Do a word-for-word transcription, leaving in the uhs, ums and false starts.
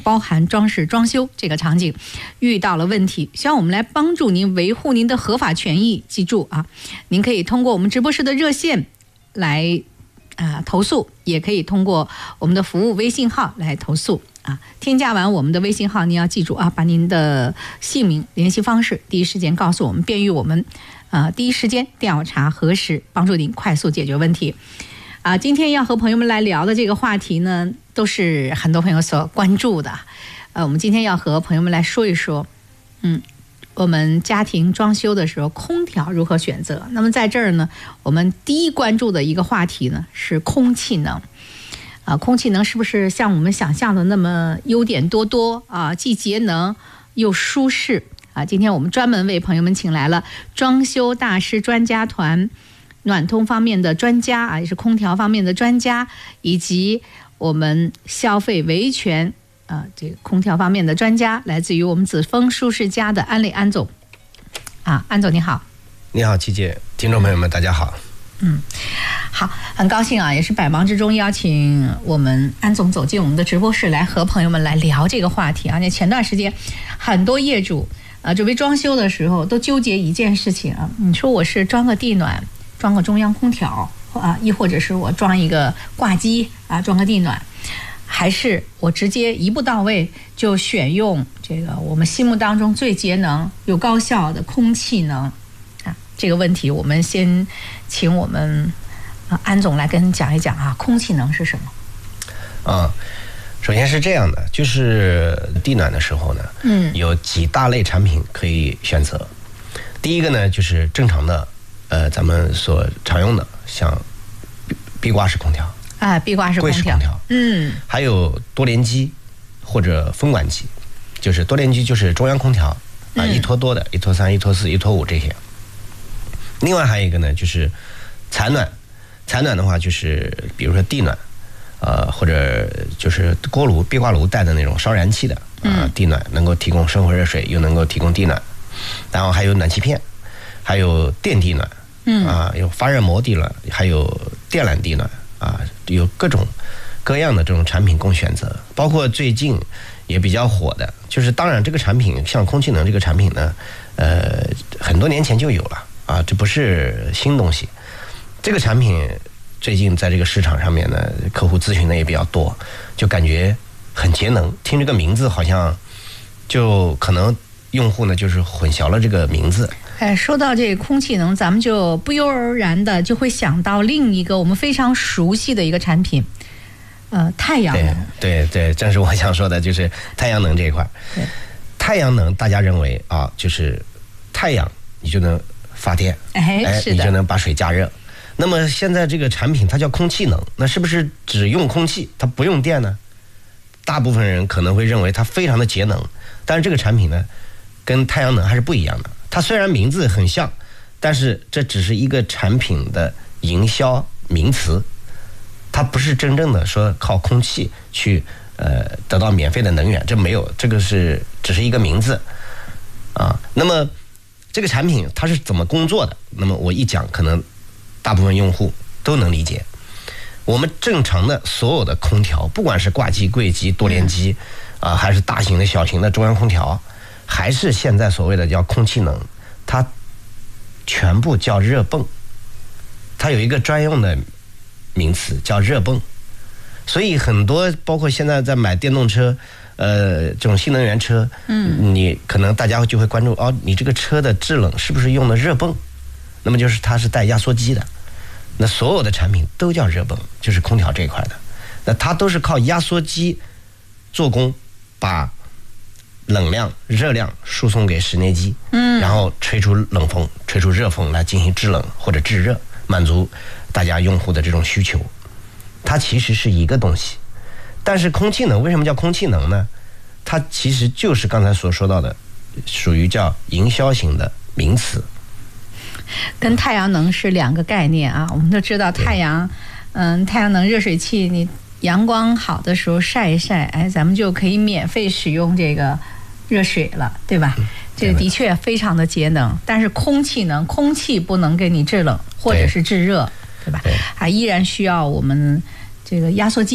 包含装饰装修这个场景遇到了问题，希望我们来帮助您维护您的合法权益。记住啊，您可以通过我们直播室的热线来啊、呃、投诉，也可以通过我们的服务微信号来投诉啊。添加完我们的微信号，您要记住啊，把您的姓名、联系方式第一时间告诉我们，便于我们呃第一时间调查核实，帮助您快速解决问题。啊，今天要和朋友们来聊的这个话题呢，都是很多朋友所关注的。呃，我们今天要和朋友们来说一说，嗯，我们家庭装修的时候，空调如何选择？那么在这儿呢，我们第一关注的一个话题呢是空气能。啊，空气能是不是像我们想象的那么优点多多啊？既节能又舒适啊！今天我们专门为朋友们请来了装修大师专家团。暖通方面的专家啊，也是空调方面的专家，以及我们消费维权啊、呃，这个空调方面的专家，来自于我们紫枫舒适家的安磊安总啊，安总你好。 你好，琪姐，听众朋友们大家好。 嗯，好，很高兴啊，也是百忙之中邀请我们安总走进我们的直播室，来和朋友们来聊这个话题啊。那前段时间很多业主啊，准备装修的时候都纠结一件事情啊，你说我是装个地暖，装个中央空调啊，亦或者是我装一个挂机啊，装个地暖，还是我直接一步到位就选用这个我们心目当中最节能又高效的空气能啊？这个问题我们先请我们啊安总来跟你讲一讲啊，空气能是什么？ 啊，首先是这样的，就是地暖的时候呢，嗯，有几大类产品可以选择。第一个呢，就是正常的。呃，咱们所常用的像壁挂式空调啊，壁挂式空调， 柜式空调，嗯，还有多联机或者风管机，就是多联机就是中央空调啊，嗯、一拖多的，一拖三、一拖四、一拖五这些。另外还有一个呢，就是采暖，采暖的话就是比如说地暖，呃，或者就是锅炉、壁挂炉带的那种烧燃气的啊、呃，地暖能够提供生活热水，又能够提供地暖，然后还有暖气片。还有电地暖，嗯啊，有发热膜地暖，还有电缆地暖啊，有各种各样的这种产品供选择。包括最近也比较火的，就是当然这个产品像空气能这个产品呢，呃，很多年前就有了啊，这不是新东西。这个产品最近在这个市场上面呢，客户咨询的也比较多，就感觉很节能。听这个名字好像就可能用户呢就是混淆了这个名字。 哎，说到这个空气能，咱们就不由而然的就会想到另一个我们非常熟悉的一个产品，呃，太阳能。 对对对，正是我想说的，就是太阳能这一块。太阳能，大家认为啊，就是太阳你就能发电， 哎，哎是的， 你就能把水加热。那么现在这个产品它叫空气能，那是不是只用空气，它不用电呢？大部分人可能会认为它非常的节能，但是这个产品呢，跟太阳能还是不一样的。它虽然名字很像，但是这只是一个产品的营销名词，它不是真正的说靠空气去呃得到免费的能源，这没有，这个是只是一个名字啊。那么这个产品它是怎么工作的？那么我一讲，可能大部分用户都能理解。我们正常的所有的空调，不管是挂机、柜机、多联机啊、呃，还是大型的、小型的中央空调。还是现在所谓的叫空气能，它全部叫热泵，它有一个专用的名词叫热泵。所以很多包括现在在买电动车，呃，这种新能源车，嗯，你可能大家就会关注哦，你这个车的制冷是不是用的热泵？那么就是它是带压缩机的。那所有的产品都叫热泵，就是空调这一块的。那它都是靠压缩机做工，把冷量、热量输送给室内机，嗯，然后吹出冷风、吹出热风来进行制冷或者制热，满足大家用户的这种需求。它其实是一个东西，但是空气能为什么叫空气能呢？它其实就是刚才所说到的，属于叫营销型的名词， 跟太阳能是两个概念啊。我们都知道太阳，嗯，太阳能热水器，你阳光好的时候晒一晒，哎，咱们就可以免费使用这个热水了，对吧？这个的确非常的节能，但是空气能，空气不能给你制冷或者是制热，对吧？还依然需要我们这个压缩机